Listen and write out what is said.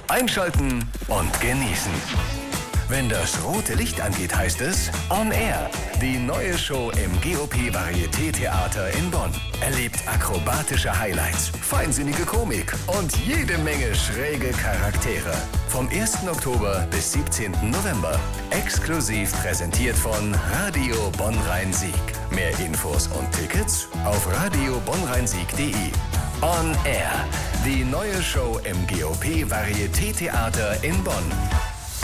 Einschalten und genießen. Wenn das rote Licht angeht, heißt es On Air. Die neue Show im GOP-Varieté-Theater in Bonn. Erlebt akrobatische Highlights, feinsinnige Komik und jede Menge schräge Charaktere. Vom 1. Oktober bis 17. November. Exklusiv präsentiert von Radio Bonn-Rhein-Sieg. Mehr Infos und Tickets auf radiobonnrheinsieg.de. On Air. Die neue Show im GOP-Varieté-Theater in Bonn.